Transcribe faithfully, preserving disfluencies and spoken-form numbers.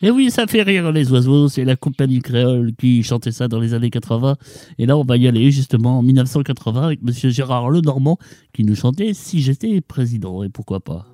Et oui, ça fait rire les oiseaux, c'est la compagnie créole qui chantait ça dans les années quatre-vingts. Et là, on va y aller justement en mille neuf cent quatre-vingts avec monsieur Gérard Lenormand qui nous chantait Si j'étais président, et pourquoi pas.